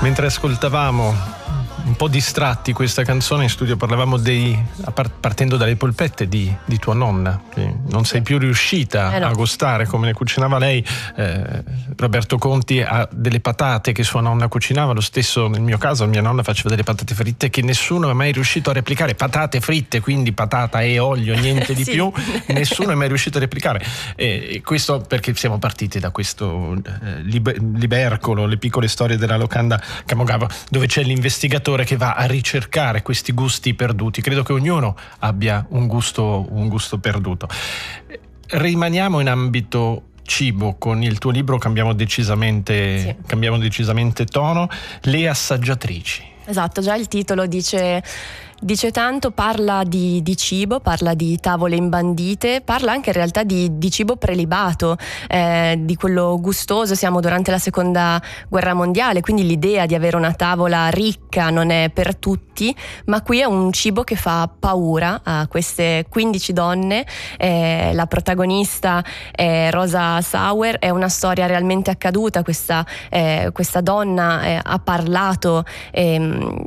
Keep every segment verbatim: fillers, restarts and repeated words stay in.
Mentre ascoltavamo un po' distratti questa canzone in studio parlavamo dei, partendo dalle polpette di, di tua nonna, che non sei più riuscita eh no. a gustare come le cucinava lei. eh, Roberto Conti ha delle patate che sua nonna cucinava, lo stesso nel mio caso mia nonna faceva delle patate fritte che nessuno è mai riuscito a replicare, patate fritte, quindi patata e olio, niente di sì. più, nessuno è mai riuscito a replicare. E, e questo perché siamo partiti da questo eh, liber- libercolo, le piccole storie della locanda Camogava, dove c'è l'investigatore che va a ricercare questi gusti perduti. Credo che ognuno abbia un gusto, un gusto perduto. Rimaniamo in ambito cibo. Con il tuo libro cambiamo decisamente, sì. cambiamo decisamente tono. Le assaggiatrici. Esatto, già il titolo dice Dice tanto, parla di, di cibo, parla di tavole imbandite, parla anche in realtà di, di cibo prelibato, eh, di quello gustoso. Siamo durante la seconda guerra mondiale, quindi l'idea di avere una tavola ricca non è per tutti, ma qui è un cibo che fa paura a queste quindici donne. Eh, la protagonista è Rosa Sauer, è una storia realmente accaduta. Questa, eh, questa donna eh, ha parlato ehm,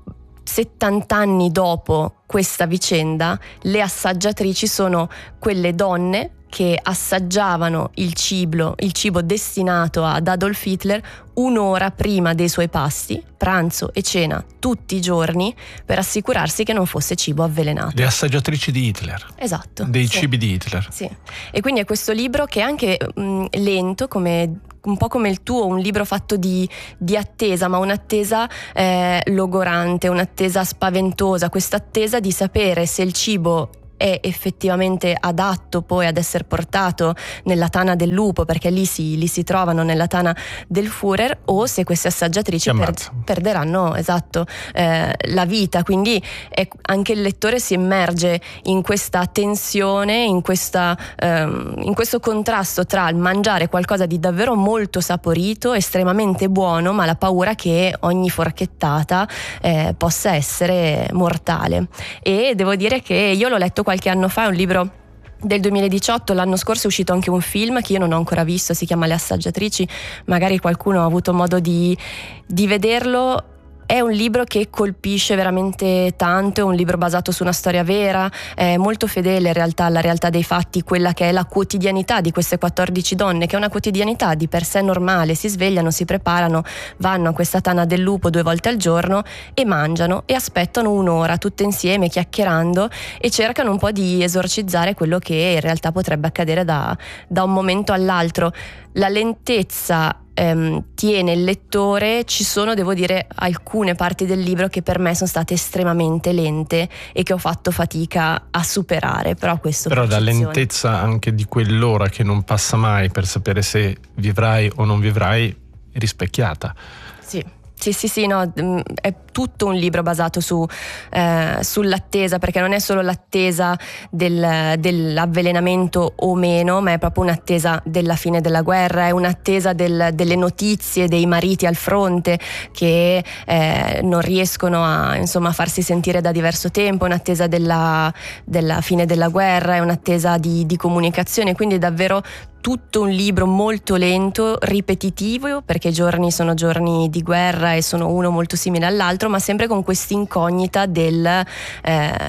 settanta anni dopo questa vicenda. Le assaggiatrici sono quelle donne che assaggiavano il cibo, il cibo destinato ad Adolf Hitler un'ora prima dei suoi pasti, pranzo e cena tutti i giorni, per assicurarsi che non fosse cibo avvelenato. Le assaggiatrici di Hitler. Esatto. Dei sì. cibi di Hitler. Sì. E quindi è questo libro che è anche mh, lento, come un po' come il tuo, un libro fatto di, di attesa, ma un'attesa eh, logorante, un'attesa spaventosa, questa attesa di sapere se il cibo è effettivamente adatto poi ad essere portato nella tana del lupo, perché lì si, lì si trovano nella tana del Führer, o se queste assaggiatrici per, perderanno esatto eh, la vita. Quindi è, anche il lettore si immerge in questa tensione, in, questa, ehm, in questo contrasto tra il mangiare qualcosa di davvero molto saporito, estremamente buono, ma la paura che ogni forchettata eh, possa essere mortale. E devo dire che io l'ho letto qualche anno fa, è un libro del duemiladiciotto, l'anno scorso è uscito anche un film che io non ho ancora visto, si chiama Le assaggiatrici, magari qualcuno ha avuto modo di, di vederlo. È un libro che colpisce veramente tanto, è un libro basato su una storia vera, è molto fedele in realtà alla realtà dei fatti, quella che è la quotidianità di queste quattordici donne, che è una quotidianità di per sé normale. Si svegliano, si preparano, vanno a questa tana del lupo due volte al giorno e mangiano e aspettano un'ora tutte insieme chiacchierando e cercano un po' di esorcizzare quello che in realtà potrebbe accadere da, da un momento all'altro. La lentezza ehm, tiene il lettore. Ci sono, devo dire, alcune parti del libro che per me sono state estremamente lente e che ho fatto fatica a superare, però questo però la lentezza anche di quell'ora che non passa mai per sapere se vivrai o non vivrai è rispecchiata. Sì. Sì, sì, sì, no, è tutto un libro basato su, eh, sull'attesa, perché non è solo l'attesa del, dell'avvelenamento o meno, ma è proprio un'attesa della fine della guerra, è un'attesa del, delle notizie dei mariti al fronte che eh, non riescono a, insomma, a farsi sentire da diverso tempo, è un'attesa della, della fine della guerra, è un'attesa di, di comunicazione, quindi è davvero tutto un libro molto lento, ripetitivo, perché i giorni sono giorni di guerra e sono uno molto simile all'altro, ma sempre con quest'incognita del eh,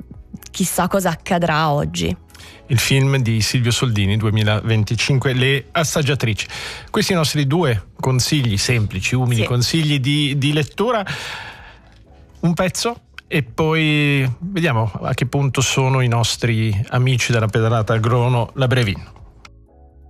chissà cosa accadrà oggi. Il film di Silvio Soldini duemilaventicinque, Le assaggiatrici. Questi i nostri due consigli semplici, umili, sì. consigli di, di lettura. Un pezzo e poi vediamo a che punto sono i nostri amici della pedalata al Grono, la Brevin.